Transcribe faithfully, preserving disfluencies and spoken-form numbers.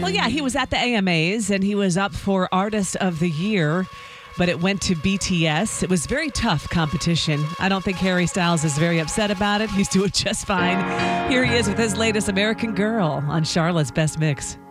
Well, yeah, he was at the A M As and he was up for Artist of the Year, but it went to B T S. It was very tough competition. I don't think Harry Styles is very upset about it. He's doing just fine. Here he is with his latest American Girl on Charlotte's Best Mix.